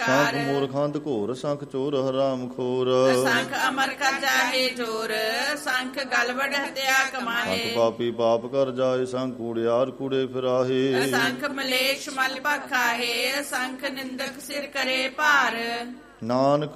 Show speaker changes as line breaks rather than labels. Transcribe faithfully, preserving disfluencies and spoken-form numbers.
ਸੰਖ ਮੂਰਖੰਦ ਘੋਰ ਸੰਖ ਚੋਰ ਹਰਾਮ ਖੋਰ
ਸੰਖ ਅਮਰ ਕਰ ਜਾਹੇ ਚੋਰ ਸੰਖ ਗਲਵੜ ਹਤਿਆ ਕਮਾਹੇ
ਸੰਖ ਪਾਪੀ ਪਾਪ ਕਰ ਜਾਏ ਸੰਖ ਕੂੜਿਆਰ ਕੂੜੇ ਫਿਰਾਹੇ
ਸੰਖ ਮਲੇਸ਼ ਮਲ ਭਖਾਹੇ ਸੰਖ ਨਿੰਦਕ ਸਿਰ ਕਰੇ ਭਾਰ
ਨਾਨਕ